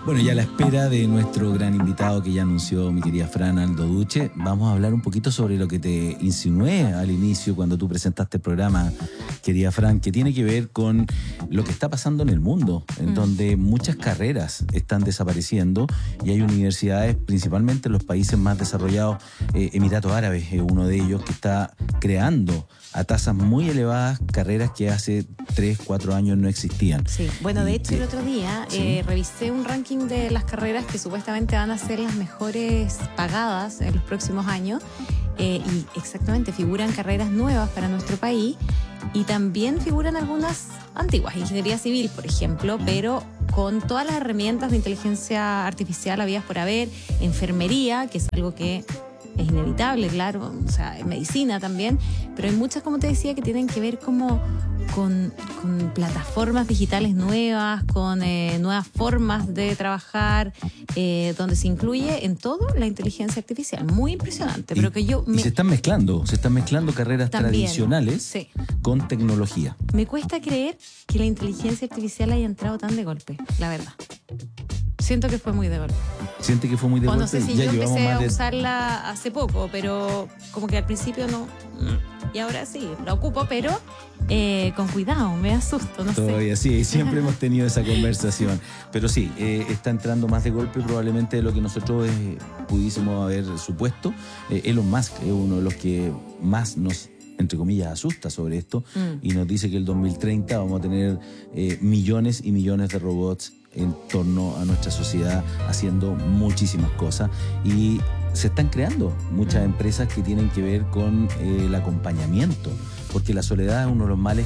Bueno, y a la espera de nuestro gran invitado que ya anunció mi querida Fran Aldo Duche, vamos a hablar un poquito sobre lo que te insinué al inicio cuando tú presentaste el programa, querida Fran, que tiene que ver con lo que está pasando en el mundo, en donde muchas carreras están desapareciendo y hay universidades, principalmente en los países más desarrollados. Emiratos Árabes es uno de ellos, que está creando a tasas muy elevadas carreras que hace 3, 4 años no existían. Sí, bueno, de hecho el otro día revisé un ranking de las carreras que supuestamente van a ser las mejores pagadas en los próximos años y exactamente figuran carreras nuevas para nuestro país y también figuran algunas antiguas, ingeniería civil, por ejemplo, pero con todas las herramientas de inteligencia artificial habidas por haber, enfermería, que es algo que es inevitable, claro, o sea, en medicina también, pero hay muchas, como te decía, que tienen que ver como con plataformas digitales nuevas, con nuevas formas de trabajar, donde se incluye en todo la inteligencia artificial. Muy impresionante, pero que yo... Y se están mezclando carreras también tradicionales con tecnología. Me cuesta creer que la inteligencia artificial haya entrado tan de golpe, la verdad. Siento que fue muy de golpe. ¿Siente que fue muy de golpe? No sé si ya yo empecé a usarla hace poco, pero como que al principio no. Y ahora sí, la ocupo, pero con cuidado, me asusto, no sé. Todavía sí, siempre hemos tenido esa conversación. Pero sí, está entrando más de golpe probablemente de lo que nosotros pudiésemos haber supuesto. Elon Musk es uno de los que más nos, entre comillas, asusta sobre esto y nos dice que el 2030 vamos a tener millones y millones de robots en torno a nuestra sociedad haciendo muchísimas cosas y se están creando muchas empresas que tienen que ver con el acompañamiento, porque la soledad es uno de los males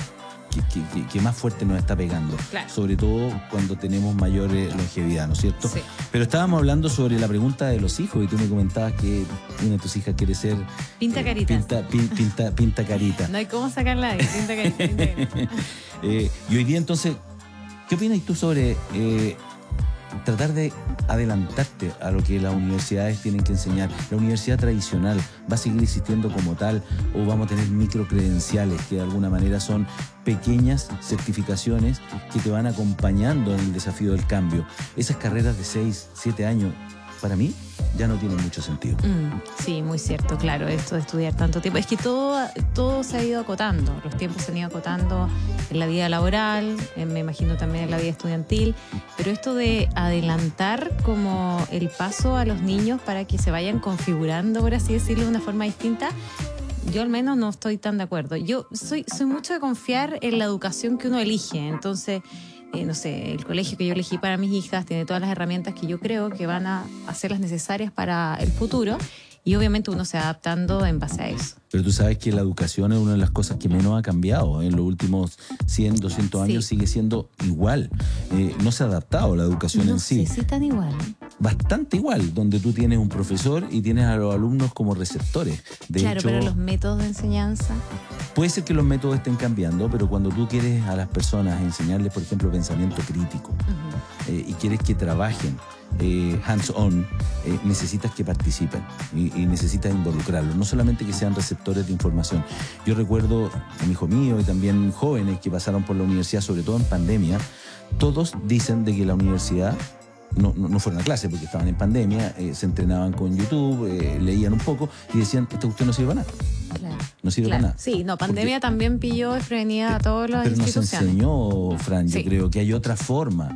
que más fuerte nos está pegando, claro. Sobre todo cuando tenemos mayor longevidad, ¿no es cierto? Sí. Pero estábamos hablando sobre la pregunta de los hijos y tú me comentabas que una de tus hijas quiere ser pinta caritas. Pinta carita. No hay cómo sacarla de pinta carita. Y hoy día entonces, ¿qué opinas tú sobre tratar de adelantarte a lo que las universidades tienen que enseñar? ¿La universidad tradicional va a seguir existiendo como tal o vamos a tener microcredenciales que de alguna manera son pequeñas certificaciones que te van acompañando en el desafío del cambio? Esas carreras de 6, 7 años, para mí, ya no tiene mucho sentido. Sí, muy cierto, claro, esto de estudiar tanto tiempo. Es que todo se ha ido acotando, los tiempos se han ido acotando en la vida laboral, me imagino también en la vida estudiantil, pero esto de adelantar como el paso a los niños para que se vayan configurando, por así decirlo, de una forma distinta, yo al menos no estoy tan de acuerdo. Yo soy mucho de confiar en la educación que uno elige, entonces... no sé, el colegio que yo elegí para mis hijas tiene todas las herramientas que yo creo que van a ser las necesarias para el futuro y obviamente uno se va adaptando en base a eso. Pero tú sabes que la educación es una de las cosas que menos ha cambiado. En los últimos 100, 200 años sigue siendo igual. No se ha adaptado la educación en sí. No sé si tan igual. Bastante igual, donde tú tienes un profesor y tienes a los alumnos como receptores. Claro, pero los métodos de enseñanza... Puede ser que los métodos estén cambiando, pero cuando tú quieres a las personas enseñarles, por ejemplo, pensamiento crítico y quieres que trabajen hands-on, necesitas que participen y necesitas involucrarlos, no solamente que sean receptores de información. Yo recuerdo a mi hijo mío y también jóvenes que pasaron por la universidad, sobre todo en pandemia, todos dicen de que la universidad no fueron a clase porque estaban en pandemia, se entrenaban con YouTube, leían un poco y decían, esta cuestión no sirve para nada. Claro. No sirve para nada. Sí, pandemia también pilló desprevenida a todas las instituciones. Pero nos enseñó, Fran, yo creo que hay otra forma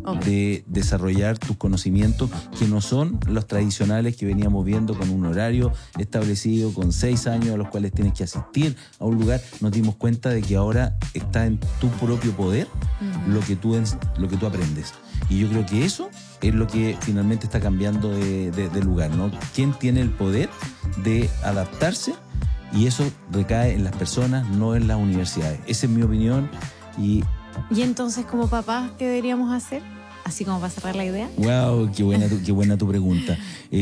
de desarrollar tus conocimientos que no son los tradicionales que veníamos viendo con un horario establecido, con 6 años a los cuales tienes que asistir a un lugar. Nos dimos cuenta de que ahora está en tu propio poder lo que tú aprendes. Y yo creo que eso es lo que finalmente está cambiando de lugar, ¿no? ¿Quién tiene el poder de adaptarse? Y eso recae en las personas, no en las universidades. Esa es mi opinión. Y entonces, como papás, ¿qué deberíamos hacer? Así como para cerrar la idea. ¡Wow! Qué buena tu pregunta.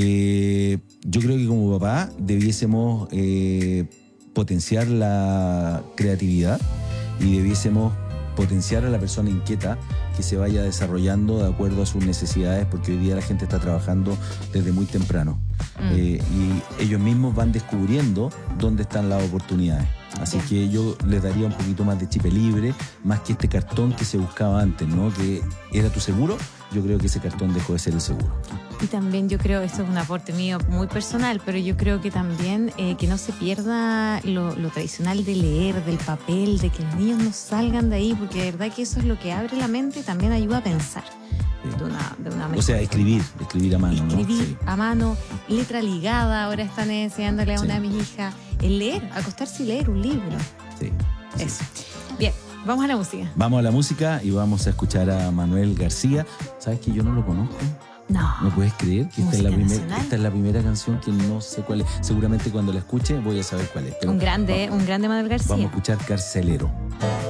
Yo creo que como papá debiésemos potenciar la creatividad y debiésemos potenciar a la persona inquieta que se vaya desarrollando de acuerdo a sus necesidades, porque hoy día la gente está trabajando desde muy temprano y ellos mismos van descubriendo dónde están las oportunidades. Así que yo les daría un poquito más de chip libre, más que este cartón que se buscaba antes, ¿no? Que era tu seguro yo creo que ese cartón dejó de ser el seguro. Y también yo creo, esto es un aporte mío muy personal, pero yo creo que también que no se pierda lo tradicional de leer, del papel, de que los niños no salgan de ahí, porque de verdad que eso es lo que abre la mente y también ayuda a pensar. De una o sea, escribir a mano, ¿no? Escribir a mano, letra ligada, ahora están enseñándole a una de mis hijas. El leer, acostarse y leer un libro. Sí. Eso. Bien, vamos a la música. Vamos a la música y vamos a escuchar a Manuel García. ¿Sabes que yo no lo conozco? No. ¿Me puedes creer que esta es la primera canción que no sé cuál es? Seguramente cuando la escuche voy a saber cuál es. Pero un grande Manuel García. Vamos a escuchar Carcelero.